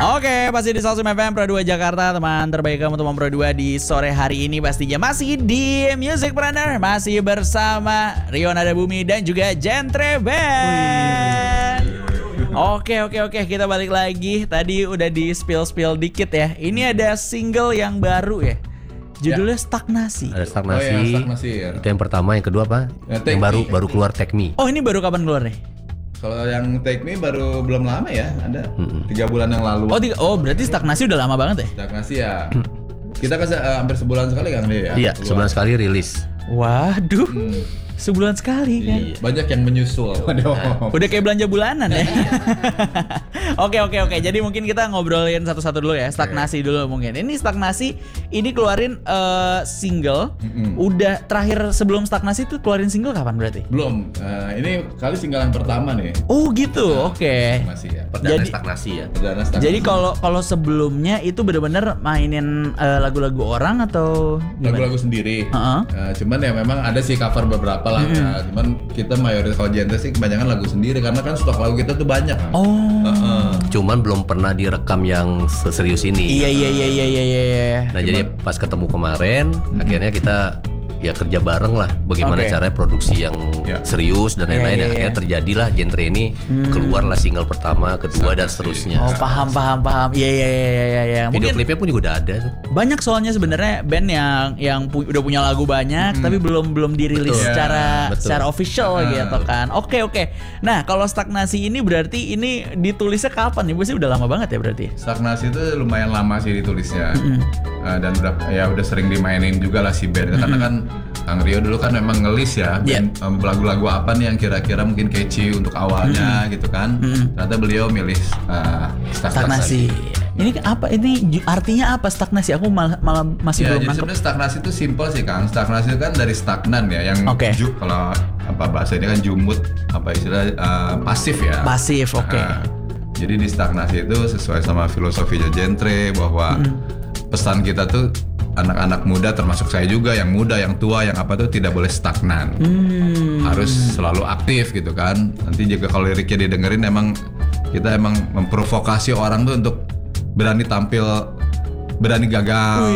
Oke, pasti di Salsum FM Pro 2 Jakarta, teman terbaik kamu teman Pro 2 di sore hari ini pastinya masih di Musicpreneur, masih bersama Rio Nada Bumi dan juga Gentre Band. Oke, kita balik lagi. Tadi udah di spill dikit ya. Ini ada single yang baru ya. Judulnya Stagnasi. Ada Stagnasi. Oh, ya, Stagnasi ya. Itu yang pertama, yang kedua apa? Ya, yang baru keluar Take Me. Oh, ini baru kapan keluar nih? Kalau yang Take Me baru belum lama ya, ada 3 bulan yang lalu. Berarti Stagnasi udah lama banget ya? Stagnasi ya. Kita hampir sebulan sekali kan dia ya. Iya, sebulan sekali rilis. Waduh, sebulan sekali kan? Iya. Banyak yang menyusul. Udah kayak belanja bulanan ya. Oke. Jadi mungkin kita ngobrolin satu-satu dulu ya. Stagnasi dulu mungkin. Ini Stagnasi ini keluarin single. Udah terakhir sebelum Stagnasi itu keluarin single kapan berarti? Belum. Ini kali single yang pertama nih. Oh gitu. Oke. Masih ya. Perdana Stagnasi ya. Perdana Stagnasi. Jadi kalau sebelumnya itu benar-benar mainin lagu-lagu orang atau gimana? Lagu-lagu sendiri. Uh-huh. Cuman ya memang ada sih cover beberapa lah. Ya. Cuman kita mayoritas kalau genre sih kebanyakan lagu sendiri karena kan stok lagu kita tuh banyak. Oh. Cuman belum pernah direkam yang seserius ini. Iya. Nah, jadi pas ketemu kemarin, akhirnya kita ya kerja bareng lah. Bagaimana caranya produksi yang serius dan lain-lain. Akhirnya terjadilah genre ini, keluarlah single pertama, kedua dan seterusnya. Oh, paham. Iya. Video klipnya pun juga udah ada tuh. Banyak soalnya sebenarnya band yang udah punya lagu banyak tapi belum dirilis secara official gitu kan. Oke. Nah, kalau Stagnasi ini berarti ini ditulisnya kapan nih? Pasti udah lama banget ya berarti. Stagnasi itu lumayan lama sih ditulisnya. Dan udah sering dimainin juga lah si band karena kan Kang Rio dulu kan memang ngelis ya lagu-lagu apa nih yang kira-kira mungkin catchy untuk awalnya gitu kan. Ternyata beliau milih Stagnasi. Ini apa? Ini artinya apa Stagnasi? Aku malah masih belum nangkep. Sebenarnya Stagnasi itu simpel sih Kang. Stagnasi itu kan dari stagnan ya, yang kalau apa bahasa ini kan jumut, apa istilah pasif ya. Pasif, oke. Jadi di Stagnasi itu sesuai sama filosofinya Gentre bahwa pesan kita tuh anak-anak muda termasuk saya juga, yang muda, yang tua, yang apa tuh tidak boleh stagnan. Harus selalu aktif gitu kan. Nanti juga kalau liriknya didengerin kita memprovokasi orang tuh untuk berani tampil, berani gagal,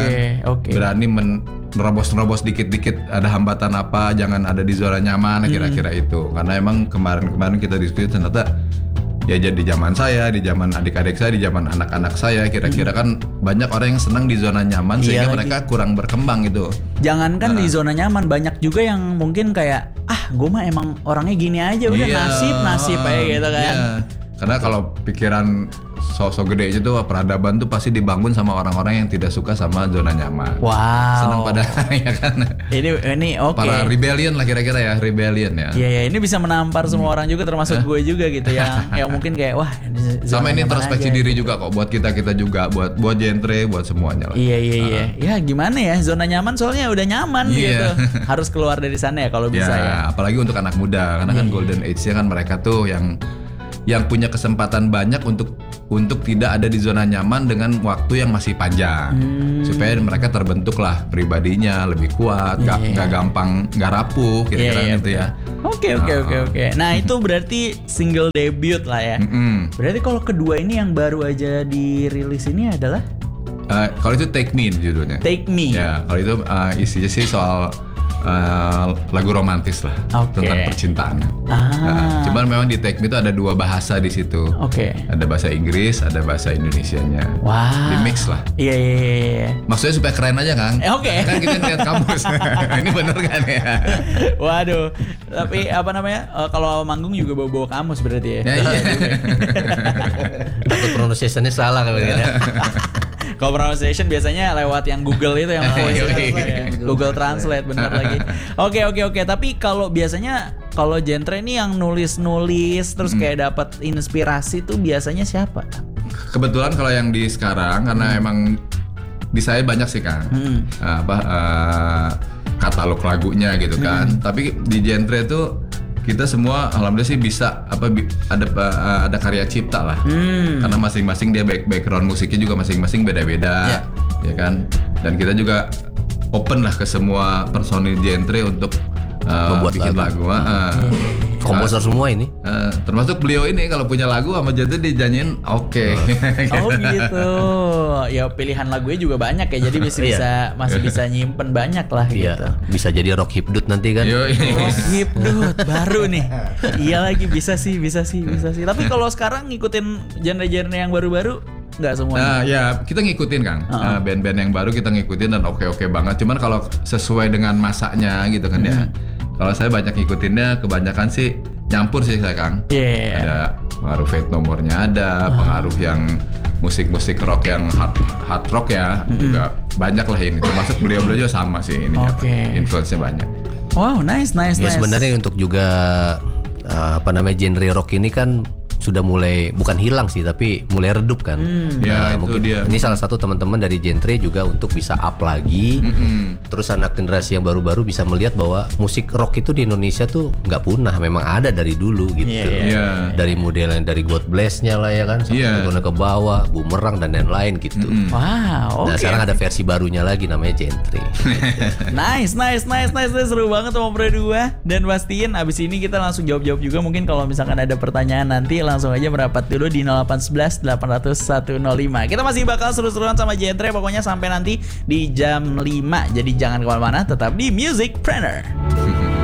berani nerobos dikit-dikit ada hambatan apa, jangan ada di zona nyaman kira-kira itu. Karena emang kemarin kita diskusi ternyata ya jadi zaman saya, di zaman adik-adik saya, di zaman anak-anak saya kira-kira kan banyak orang yang senang di zona nyaman sehingga mereka kurang berkembang gitu. Jangankan di zona nyaman, banyak juga yang mungkin kayak gue mah emang orangnya gini aja udah nasib aja gitu kan. Iya. Karena kalau pikiran sosok gede itu peradaban tuh pasti dibangun sama orang-orang yang tidak suka sama zona nyaman. Wow. Senang pada ya kan. Ini oke. Para rebellion lah kira-kira ya, rebellion ya. Iya, ini bisa menampar semua orang juga termasuk gue juga gitu yang mungkin kayak wah sama ini introspeksi diri juga kok buat kita juga, buat Gentre, buat semuanya lah. Iya. Ya gimana ya, zona nyaman soalnya udah nyaman gitu. Harus keluar dari sana ya kalau bisa ya. Apalagi untuk anak muda karena kan golden age-nya kan mereka tuh yang punya kesempatan banyak untuk tidak ada di zona nyaman dengan waktu yang masih panjang, supaya mereka terbentuklah pribadinya lebih kuat, nggak gampang, nggak rapuh kira-kira gitu ya. Oke. Nah itu berarti single debut lah ya. Berarti kalau kedua ini yang baru aja dirilis ini adalah? Kalau itu Take Me judulnya. Take Me. Ya, kalau itu isinya sih soal lagu romantis lah tentang percintaan. Cuman memang di Take Me itu ada 2 bahasa di situ. Ada bahasa Inggris, ada bahasa Indonesianya. Wow. Di mix lah. Iya. Maksudnya supaya keren aja Kang. Kan kita lihat kamus. Ini bener kan ya? Waduh. Tapi apa namanya? Kalau manggung juga bawa kamus berarti ya. Iya. Takut pronunciation-nya salah kalau gitu ya. Kalau pronunciation biasanya lewat yang Google itu yang Google Translate benar lagi. Oke. Tapi kalau biasanya kalau Gentre ini yang nulis terus kayak dapat inspirasi tuh biasanya siapa? Kebetulan kalau yang di sekarang karena emang di saya banyak sih Kang. Katalog lagunya gitu kan. Tapi di Gentre tuh kita semua alhamdulillah sih bisa ada karya cipta lah. Karena masing-masing dia background musiknya juga masing-masing beda-beda, ya kan. Dan kita juga open lah ke semua personil Gentre untuk membuat bikin lagu. komposer semua ini. Termasuk beliau ini kalau punya lagu sama Genre dijanjiin oke. Oh gitu. Ya pilihan lagunya juga banyak ya. Jadi masih bisa nyimpen banyak lah Iya, gitu. bisa jadi rock hipdut nanti kan. Oh, hipdut baru nih. Iya lagi bisa sih. Tapi kalau sekarang ngikutin genre-genre yang baru-baru nggak semuanya. Nah ya kita ngikutin Kang. Band-band yang baru kita ngikutin dan oke banget. Cuman kalau sesuai dengan masanya gitu kan ya. Kalau saya banyak ngikutinnya kebanyakan sih nyampur sih saya Kang. Ada pengaruh Fate No More-nya ada, pengaruh yang musik-musik rock yang hard rock ya juga banyak lah ini. Termasuk beliau-beliau juga sama sih ini. Influence-nya banyak. Wow, nice. Ya sebenarnya untuk juga genre rock ini kan sudah mulai bukan hilang sih tapi mulai redup kan. Ya itu mungkin dia. ini salah satu teman-teman dari genre juga untuk bisa up lagi. Terus anak generasi yang baru-baru bisa melihat bahwa musik rock itu di Indonesia tuh nggak punah, memang ada dari dulu gitu. Dari modelan dari God Bless-nya lah ya kan, sampai turun ke bawah, Bumerang dan lain-lain gitu. Wow, Nah sekarang ada versi barunya lagi namanya genre. Nice. Seru banget sama Pro 2. Dan pastiin abis ini kita langsung jawab-jawab juga. Mungkin kalau misalkan ada pertanyaan nanti langsung aja merapat dulu di 0811 800 105. Kita masih bakal seru-seruan sama Genre pokoknya sampai nanti di jam 5. Jadi jangan kemana-mana, tetap di Musicpreneur.